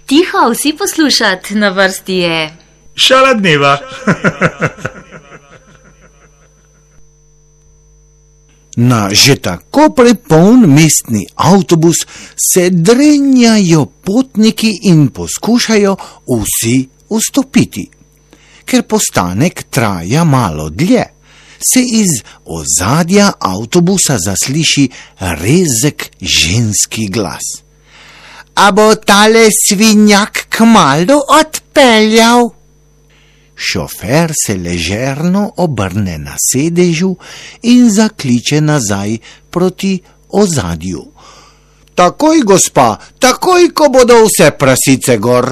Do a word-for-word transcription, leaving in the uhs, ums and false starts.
Tiho, vsi poslušat, na vrsti je Šala dneva. Na že tako prepoln mestni avtobus se drenjajo potniki in poskušajo vsi vstopiti. Ker postanek traja malo dlje, se iz ozadja avtobusa zasliši rezek ženski glas. A bo tale svinjak kmalu odpeljal? Šofer se ležerno obrne na sedežu in zakliče nazaj proti ozadju. Takoj, gospa, takoj, ko bodo vse prasice gor.